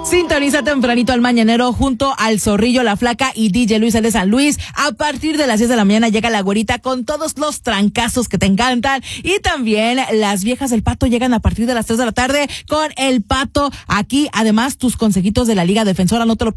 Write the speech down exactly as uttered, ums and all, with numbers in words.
Sintoniza tempranito al mañanero junto al Zorrillo, la Flaca y D J Luis el de San Luis. A partir de las diez de la mañana llega la güerita con todos los trancazos que te encantan. Y también las viejas del Pato llegan a partir de las tres de la tarde con el Pato. Aquí, además, tus consejitos de la Liga Defensora, no te lo pierdas.